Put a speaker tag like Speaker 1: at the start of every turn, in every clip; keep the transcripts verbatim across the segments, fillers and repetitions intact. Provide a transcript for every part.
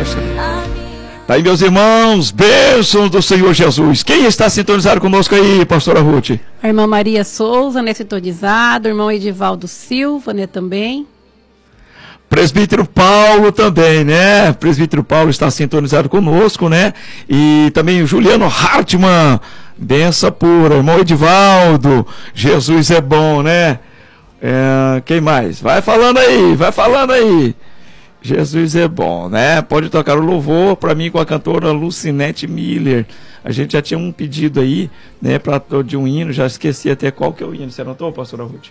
Speaker 1: rocha. Tá aí, meus irmãos, bênçãos do Senhor Jesus. Quem está sintonizado conosco aí, pastora Ruth?
Speaker 2: A irmã Maria Souza, né, sintonizado. O irmão Edivaldo Silva, né, também.
Speaker 1: Presbítero Paulo também, né? Presbítero Paulo está sintonizado conosco, né? E também o Juliano Hartmann, benção pura. Irmão Edivaldo, Jesus é bom, né? É, quem mais? Vai falando aí, vai falando aí. Jesus é bom, né? Pode tocar o louvor para mim com a cantora Lucinete Miller. A gente já tinha um pedido aí, né, pra, de um hino, já esqueci até qual que é o hino. Você anotou, pastora Ruth?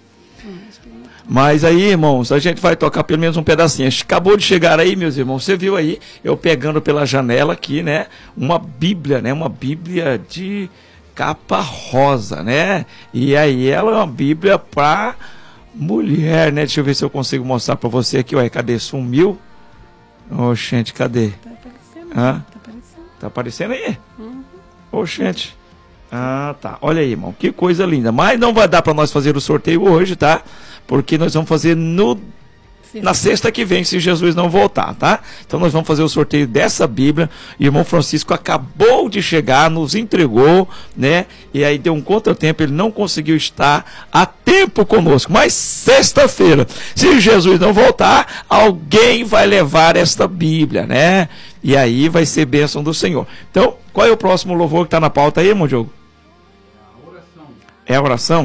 Speaker 1: Mas aí, irmãos, a gente vai tocar pelo menos um pedacinho. Acabou de chegar aí, meus irmãos, você viu aí, eu pegando pela janela aqui, né, uma Bíblia, né, uma Bíblia de capa rosa, né? E aí ela é uma Bíblia para mulher, né? Deixa eu ver se eu consigo mostrar para você aqui. Ué, cadê? Sumiu? Ô, gente, cadê?
Speaker 2: Tá aparecendo.
Speaker 1: Hã?
Speaker 2: Tá aparecendo.
Speaker 1: Tá aparecendo aí?
Speaker 2: Uhum.
Speaker 1: Ô, gente. Ah, tá. Olha aí, irmão. Que coisa linda. Mas não vai dar para nós fazer o sorteio hoje, tá? Porque nós vamos fazer no... na sexta que vem, se Jesus não voltar, tá? Então nós vamos fazer o sorteio dessa Bíblia. O irmão Francisco acabou de chegar, nos entregou, né? E aí deu um contratempo, ele não conseguiu estar a tempo conosco. Mas sexta-feira, se Jesus não voltar, alguém vai levar esta Bíblia, né? E aí vai ser bênção do Senhor. Então, qual é o próximo louvor que está na pauta aí, irmão Diogo?
Speaker 3: É a oração.
Speaker 1: É a oração?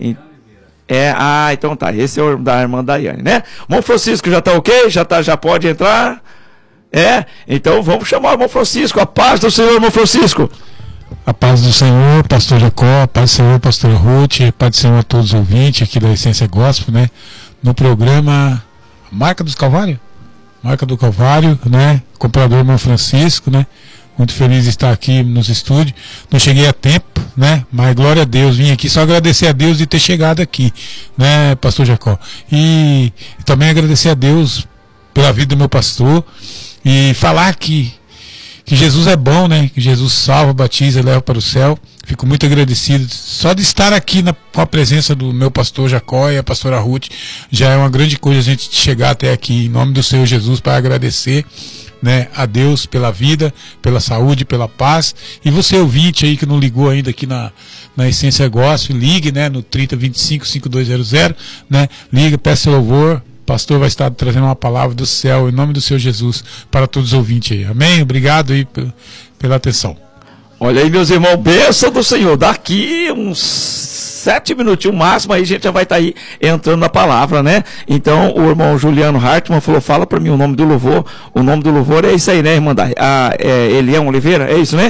Speaker 1: É, ah, então tá, esse é o da irmã Daiane, né? O irmão Francisco já tá ok? Já, tá, já pode entrar? É, então vamos chamar o irmão Francisco, a paz do Senhor, irmão Francisco.
Speaker 4: A paz do Senhor, pastor Jacó, a paz do Senhor, pastor Ruth, a paz do Senhor a todos os ouvintes aqui da Essência Gospel, né? No programa Marca dos Calvário, Marca do Calvário, né? Comprador irmão Francisco, né? Muito feliz de estar aqui nos estúdios. Não cheguei a tempo, né? Mas glória a Deus, vim aqui só agradecer a Deus de ter chegado aqui, né, pastor Jacó? E, e também agradecer a Deus pela vida do meu pastor e falar que, que Jesus é bom, né? Que Jesus salva, batiza e leva para o céu. Fico muito agradecido só de estar aqui na, com a presença do meu pastor Jacó e a pastora Ruth. Já é uma grande coisa a gente chegar até aqui em nome do Senhor Jesus para agradecer, né, a Deus pela vida, pela saúde, pela paz. E você ouvinte aí que não ligou ainda aqui na, na Essência Gospel, ligue, né, no trinta, vinte e cinco, cinquenta e dois zero zero, né, liga, peça louvor, o pastor vai estar trazendo uma palavra do céu em nome do Senhor Jesus para todos os ouvintes aí, amém? Obrigado aí pela, pela atenção.
Speaker 1: Olha aí, meus irmãos, bênção do Senhor. Daqui uns sete minutinhos máximo, aí a gente já vai estar aí entrando na palavra, né? Então, o irmão Juliano Hartmann falou, fala para mim o nome do louvor. O nome do louvor é isso aí, né, irmã? Ah, é Elião Oliveira, é isso, né?